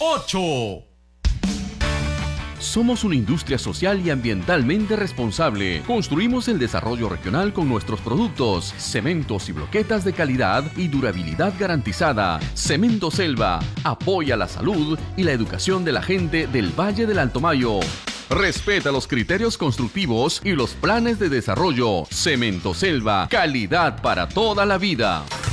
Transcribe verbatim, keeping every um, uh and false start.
ocho. Somos una industria social y ambientalmente responsable. Construimos el desarrollo regional con nuestros productos, cementos y bloquetas de calidad y durabilidad garantizada. Cemento Selva apoya la salud y la educación de la gente del Valle del Alto Mayo. Respeta los criterios constructivos y los planes de desarrollo. Cemento Selva, calidad para toda la vida.